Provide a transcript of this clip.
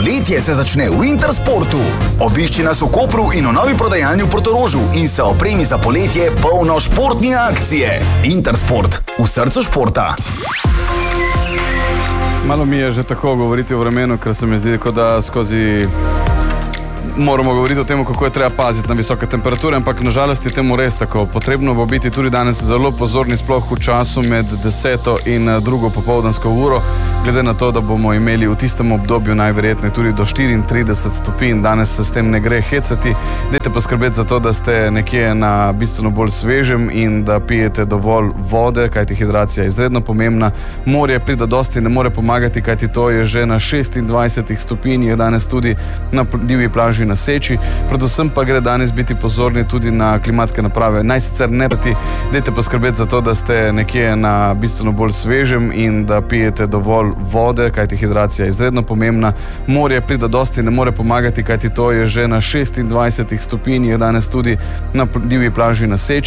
Poletje se začne v Intersportu. Obišči nas v Kopru in v novi prodajalni v Portorožu in se opremi za poletje polno športne akcije. Intersport, v srcu športa. Malo mi je že tako govoriti o vremenu, ker se mi zdi, kot da skozi moramo govoriti o tem, kako je treba paziti na visoke temperature, ampak nažalost je temu res tako. Potrebno bo biti tudi danes zelo pozorni, sploh v času med 10. in 2. popoldansko uro, glede na to, da bomo imeli v tistem obdobju najverjetneje tudi do 34 stopinj. Danes se s tem ne gre hecati. Dajte poskrbeti za to, da ste nekje na bistveno bolj svežem in da pijete dovolj vode, kajti hidracija je izredno pomembna. Morje pride dosti ne more pomagati, kajti to je že na 26 stopinj, je danes tudi na divji plaži na Seči. Predvsem pa gre danes biti pozorni tudi na klimatske naprave. Naj sicer ne proti, dajte poskrbeti za to, da ste nekje na bistveno bolj svežem in da pijete dovolj vode, kajti hidracija je izredno pomembna. Morje pride dosti ne more pomagati, kajti to je že na 26 stopinj, je danes tudi na divji plaži na Seči.